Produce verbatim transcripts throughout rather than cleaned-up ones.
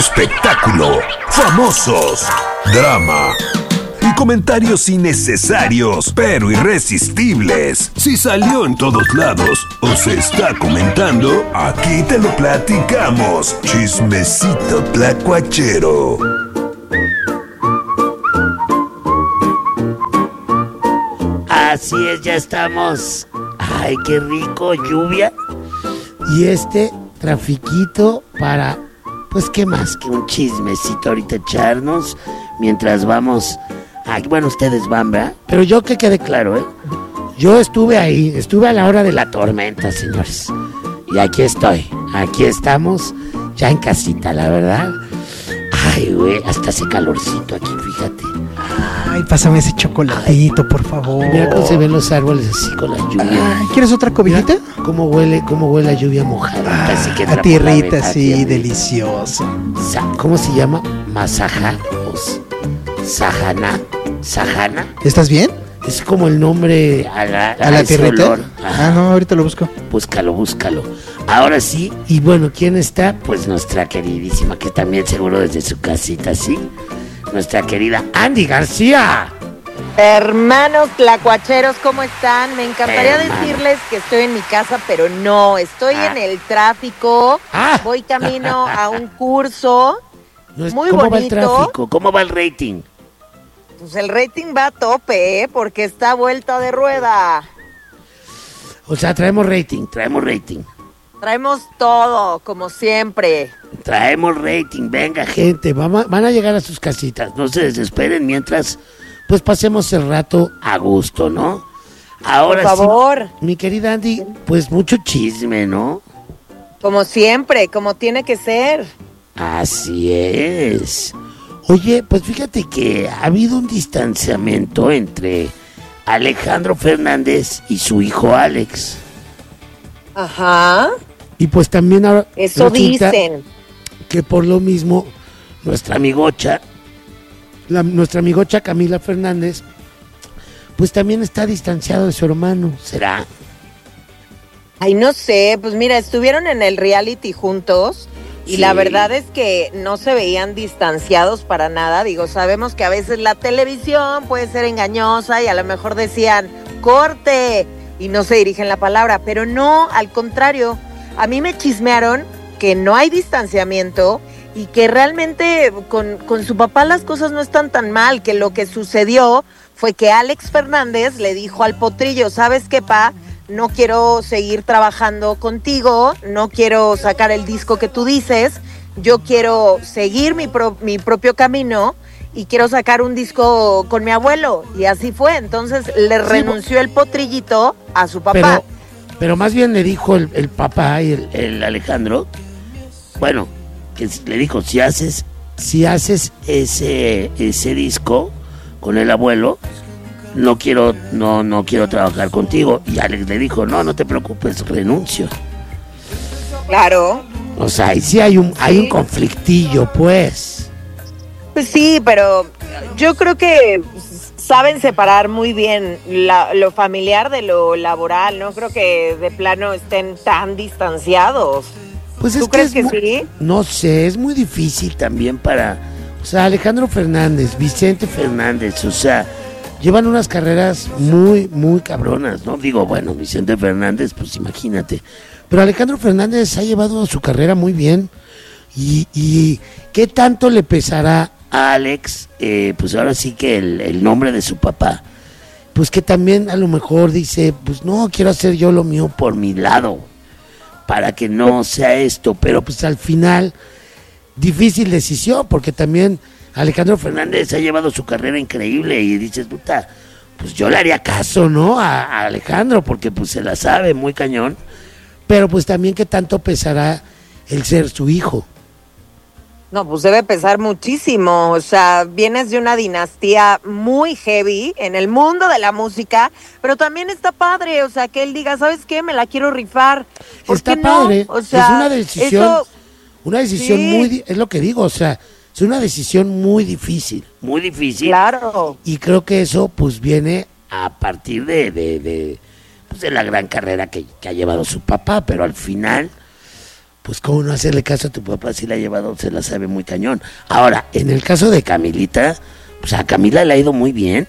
espectáculo, famosos, drama y comentarios innecesarios pero irresistibles. Si salió en todos lados o se está comentando, aquí te lo platicamos. Chismecito tlacuachero. Así es, ya estamos. Ay, qué rico, lluvia. Y este trafiquito para, pues qué más que un chismecito ahorita echarnos mientras vamos. Ay, bueno, ustedes van, ¿verdad? Pero yo que quede claro, ¿eh? Yo estuve ahí, estuve a la hora de la tormenta, señores. Y aquí estoy, aquí estamos, ya en casita, la verdad. Ay, güey, hasta hace calorcito aquí, fíjate. Ay, pásame ese chocolatito, por favor. Mira cómo se ven los árboles así con la lluvia. Ay, ¿quieres otra cobijita? Mira cómo huele, cómo huele la lluvia mojada. Ah, Así que a tierrita, sí, delicioso. ¿Cómo se llama? Masaja o Sahana. ¿Sahana? ¿Estás bien? Es como el nombre a la, a, ¿A la tierrita. Ah, no, ahorita lo busco. Búscalo, búscalo. Ahora sí, y bueno, ¿quién está? Pues nuestra queridísima, que también seguro desde su casita, ¿sí? Nuestra querida Andy García. Hermanos tlacuacheros, ¿cómo están? Me encantaría Hermano. decirles que estoy en mi casa, pero no, estoy Ah. en el tráfico. Ah. Voy camino a un curso. No es- Muy ¿Cómo va el bonito. tráfico? ¿Cómo va el rating? Pues el rating va a tope, ¿eh? Porque está vuelta de rueda. O sea, traemos rating, traemos rating. Traemos todo, como siempre. Traemos rating, venga gente, vamos, van a llegar a sus casitas, no se desesperen mientras pues pasemos el rato a gusto, ¿no? Ahora Por favor. sí, mi querida Andy, pues mucho chisme, ¿no? Como siempre, como tiene que ser. Así es. Oye, pues fíjate que ha habido un distanciamiento entre Alejandro Fernández y su hijo Alex. Ajá. Y pues también ahora Eso resulta dicen. que por lo mismo nuestra amigocha, la, nuestra amigocha Camila Fernández, pues también está distanciado de su hermano, ¿será? Ay, no sé, pues mira, estuvieron en el reality juntos y Sí. la verdad es que no se veían distanciados para nada. Digo, sabemos que a veces la televisión puede ser engañosa y a lo mejor decían, corte, y no se dirigen la palabra, pero no, al contrario. A mí me chismearon que no hay distanciamiento y que realmente con, con su papá las cosas no están tan mal, que lo que sucedió fue que Alex Fernández le dijo al potrillo, ¿sabes qué, pa? No quiero seguir trabajando contigo, no quiero sacar el disco que tú dices, yo quiero seguir mi, pro, mi propio camino y quiero sacar un disco con mi abuelo. Y así fue, entonces le Sí, renunció el potrillito a su papá. Pero, pero más bien le dijo el, el papá y el, el Alejandro, bueno, que le dijo, si haces, si haces ese, ese disco con el abuelo, no quiero, no, no quiero trabajar contigo. Y Alex le dijo, no, no te preocupes, renuncio. Claro. O sea, ahí sí hay un, hay un conflictillo, pues. Pues sí, pero yo creo que saben separar muy bien la, lo familiar de lo laboral. No creo que de plano estén tan distanciados. Pues ¿Tú es crees que, que es muy- sí? No sé, es muy difícil también para... O sea, Alejandro Fernández, Vicente Fernández, o sea, llevan unas carreras muy, muy cabronas, ¿no? Digo, bueno, Vicente Fernández, pues imagínate. Pero Alejandro Fernández ha llevado su carrera muy bien. Y, y ¿qué tanto le pesará a Alex? Eh, pues ahora sí que el, el nombre de su papá. Pues que también a lo mejor dice, pues no, quiero hacer yo lo mío por mi lado, para que no sea esto. Pero pues al final, difícil decisión, porque también Alejandro Fernández ha llevado su carrera increíble y dices, puta, pues yo le haría caso, ¿no? A, a Alejandro, porque pues se la sabe muy cañón. Pero pues también qué tanto pesará el ser su hijo. No, pues debe pesar muchísimo. O sea, vienes de una dinastía muy heavy en el mundo de la música, pero también está padre, o sea, que él diga, ¿sabes qué? Me la quiero rifar. ¿Por Está qué no? padre, O sea, es una decisión, eso- una decisión sí. muy, di- es lo que digo, o sea, es una decisión muy difícil, muy difícil. Claro. Y creo que eso pues viene a partir de, de, de, pues, de la gran carrera que, que ha llevado su papá, pero al final, pues cómo no hacerle caso a tu papá si la ha llevado, se la sabe muy cañón. Ahora, en el caso de Camilita, pues a Camila le ha ido muy bien.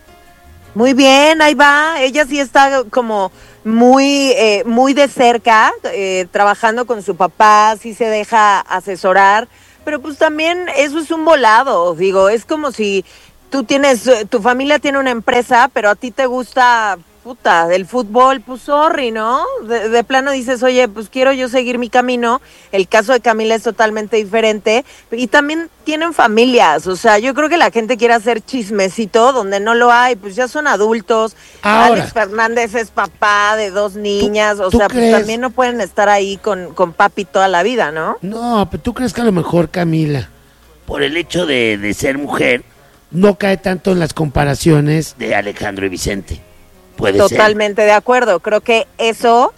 Muy bien, ahí va. Ella sí está como muy, eh, muy de cerca, eh, trabajando con su papá, sí se deja asesorar, pero pues también eso es un volado, digo, es como si tú tienes, tu familia tiene una empresa, pero a ti te gusta, puta, del fútbol, pues sorry, ¿no? De, de plano dices, oye, pues quiero yo seguir mi camino. El caso de Camila es totalmente diferente. Y también tienen familias, o sea, yo creo que la gente quiere hacer chismecito donde no lo hay, pues ya son adultos. Ahora, Alex Fernández es papá de dos niñas, ¿tú, o tú sea, crees? pues también no pueden estar ahí con, con papi toda la vida, ¿no? No, pero tú crees que a lo mejor Camila, por el hecho de, de ser mujer, no cae tanto en las comparaciones de Alejandro y Vicente. Puede Totalmente ser. de acuerdo. Creo que eso,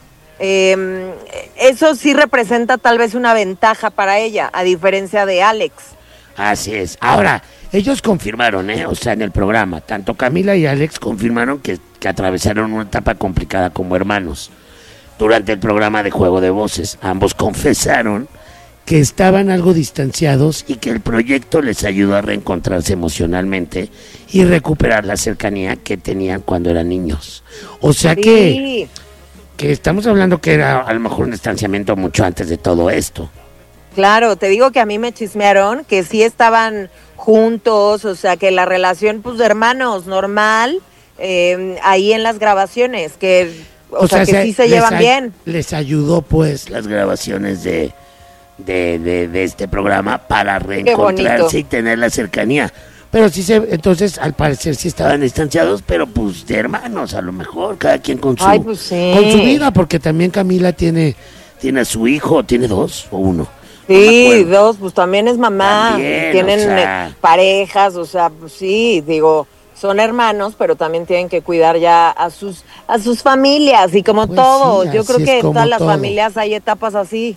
eh, eso sí representa tal vez una ventaja para ella, a diferencia de Alex. Así es. Ahora, ellos confirmaron, ¿eh? O sea, en el programa, tanto Camila y Alex confirmaron que, que atravesaron una etapa complicada como hermanos. Durante el programa de Juego de Voces, ambos confesaron que estaban algo distanciados y que el proyecto les ayudó a reencontrarse emocionalmente y recuperar la cercanía que tenían cuando eran niños. O sea Sí. que, que estamos hablando que era a lo mejor un distanciamiento mucho antes de todo esto. Claro, te digo que a mí me chismearon que sí estaban juntos, o sea, que la relación, pues, de hermanos, normal, eh, ahí en las grabaciones, que, o, sea, que sí se les llevan ay- bien. Les ayudó pues las grabaciones de, de, de, de este programa para reencontrarse bonito. y tener la cercanía. Pero sí se, entonces al parecer sí estaban distanciados, pero pues de hermanos a lo mejor, cada quien con su, Ay, pues sí. con su vida, porque también Camila tiene, tiene a su hijo, tiene dos o uno. No me Sí, acuerdo. dos, pues también es mamá, También, tienen o sea. eh, parejas, o sea, pues sí, digo, son hermanos, pero también tienen que cuidar ya a sus a sus familias y como Pues todos, sí, yo así creo es que en como todas las todo. familias hay etapas así.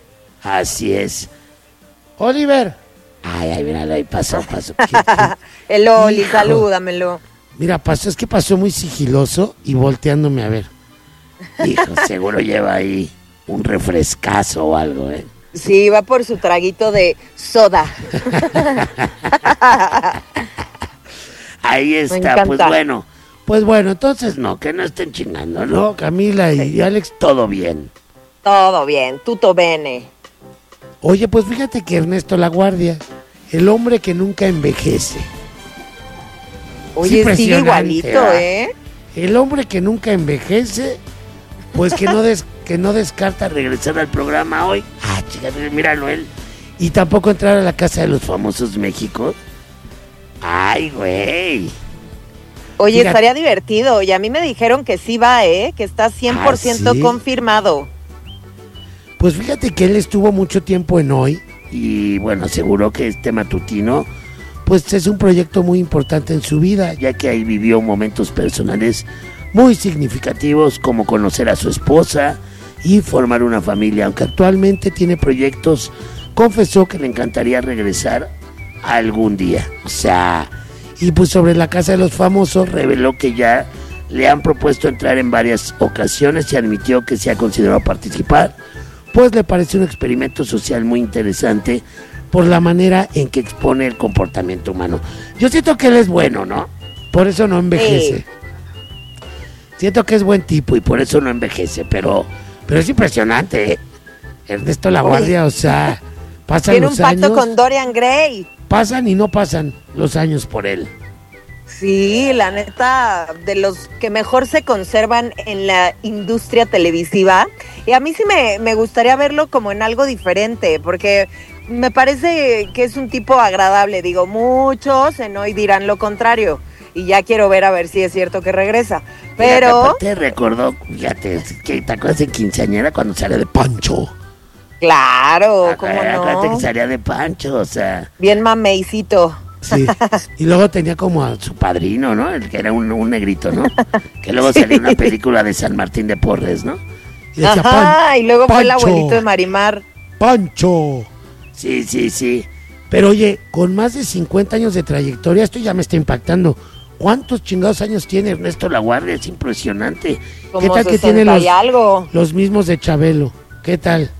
Así es. Oliver. Ay, ay, míralo, ahí pasó, pasó. ¿Qué- qué? El Oli, Hijo. salúdamelo. Mira, pasó, es que pasó muy sigiloso y volteándome a ver. Hijo, seguro lleva ahí un refrescazo o algo, ¿eh? Sí, va por su traguito de soda. Ahí está, encanta. pues bueno. Pues bueno, entonces no, que no estén chingando, ¿no? Camila y Alex, todo bien. Todo bien, tutto bene. Oye, pues fíjate que Ernesto Laguardia, el hombre que nunca envejece. Oye, sigue impresionante, igualito, ¿verdad? ¿eh? El hombre que nunca envejece, pues que no des, que no descarta regresar al programa hoy. Ah, chica, míralo él. Y tampoco entrar a la Casa de los Famosos México. Ay, güey. Oye, Mira. estaría divertido. Y a mí me dijeron que sí va, ¿eh? Que está cien por ciento ¿Ah, sí? confirmado. Pues fíjate que él estuvo mucho tiempo en Hoy y bueno, aseguró que este matutino pues es un proyecto muy importante en su vida, ya que ahí vivió momentos personales muy significativos como conocer a su esposa y formar una familia, aunque actualmente tiene proyectos, confesó que le encantaría regresar algún día. O sea, y pues sobre la Casa de los Famosos reveló que ya le han propuesto entrar en varias ocasiones y admitió que se ha considerado participar, pues le parece un experimento social muy interesante por la manera en que expone el comportamiento humano. Yo siento que él es bueno, ¿no? Por eso no envejece. Sí. Siento que es buen tipo y por eso no envejece, pero, pero es impresionante, ¿eh? Ernesto Laguardia, o sea, pasan Tiene un los pacto años, con Dorian Gray. pasan y no pasan los años por él. Sí, la neta, de los que mejor se conservan en la industria televisiva. Y a mí sí me, me gustaría verlo como en algo diferente, porque me parece que es un tipo agradable. Digo, muchos en Hoy dirán lo contrario. Y ya quiero ver a ver si es cierto que regresa. Pero, Te recordó, fíjate, que te acuerdas de Quinceañera cuando salía de Pancho. claro, ¿cómo Acuérdate no? que salía de Pancho, o sea. Bien mameicito. Sí, y luego tenía como a su padrino, ¿no? El que era un, un negrito, ¿no? Que luego salió una película de San Martín de Porres, ¿no? Y decía, Ajá, "Pan- y luego fue el Pancho, abuelito de Marimar. Pancho. Sí, sí, sí. Pero oye, con más de cincuenta años de trayectoria, esto ya me está impactando. ¿Cuántos chingados años tiene Ernesto Laguardia? Es impresionante. ¿Qué Como tal que sesenta tiene los, y algo. los mismos de Chabelo? ¿Qué tal?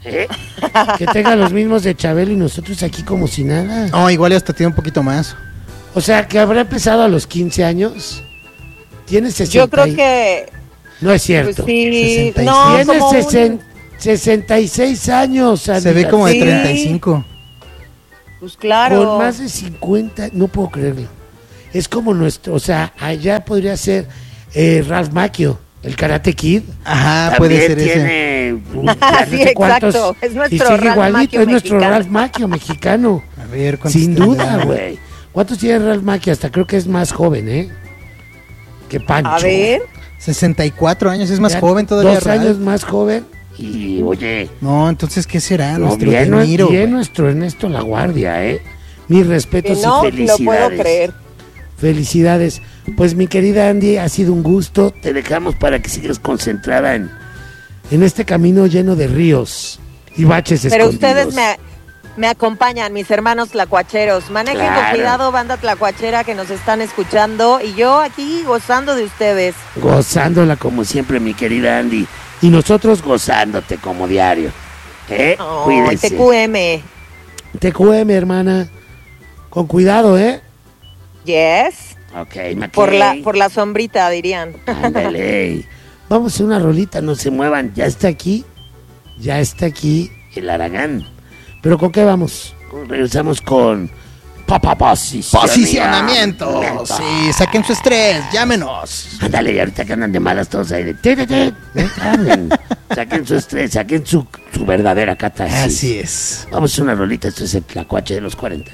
¿Eh? Que tenga los mismos de Chabelo y nosotros aquí como si nada. No, igual y hasta tiene un poquito más. O sea, que habrá empezado a los quince años. Tiene sesenta. Yo creo que... No es cierto. Pues sí, sesenta y seis. no, Tiene como sesen- un- sesenta y seis años. Se ve amiga. como de Sí. treinta y cinco. Pues claro. Con más de cincuenta, no puedo creerlo. Es como nuestro, o sea, allá podría ser eh, Ralph Macchio, el Karate Kid. Ajá, puede ser ese. tiene, uh, ya Sí, no sé cuántos, exacto. Es nuestro y sigue Ralph igualito, Macchio es nuestro mexicano. Ralph Macchio mexicano. A ver, ¿cuántos Sin tendrá? duda, güey. ¿Cuántos tiene Ralph Macchio? Hasta creo que es más joven, ¿eh? Que Pancho. A ver. sesenta y cuatro años, es más Ya joven todavía. Dos Ralph. años más joven. Y, oye, No, entonces, ¿qué será? no, Nuestro bien, De Niro, bien güey. nuestro Ernesto La Guardia, ¿eh? Mis Que respetos no y lo felicidades. puedo creer. Felicidades. Pues mi querida Andy, ha sido un gusto. Te dejamos para que sigas concentrada en, en este camino lleno de ríos y baches Pero escondidos. ustedes me, me acompañan, mis hermanos tlacuacheros. Manejen Claro. con cuidado, banda tlacuachera que nos están escuchando. Y yo aquí gozando de ustedes. Gozándola como siempre, mi querida Andy. Y nosotros gozándote como diario. ¿Eh? Oh, Cuídense. T Q M. T Q M, hermana. Con cuidado, ¿eh? Yes. Ok, Mackey. Por la, por la sombrita, dirían. Ándale. Vamos a hacer una rolita, no se muevan. Ya está aquí. Ya está aquí el Aragán. ¿Pero con qué vamos? Regresamos con Papa Posicionamiento. Posicionamiento. Sí, saquen su estrés, llámenos. Ándale, y ahorita que andan de malas todos ahí de... te, te, te, ¿eh? Anden. Saquen su estrés, saquen su, su verdadera catarsis. Así es. Vamos a hacer una rolita, esto es el Tlacuache de los cuarenta.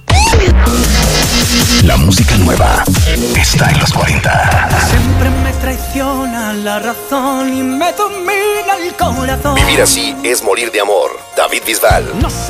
La música nueva está en los cuarenta. Siempre me traiciona la razón y me domina el corazón. Vivir así es morir de amor. David Bisbal. No sé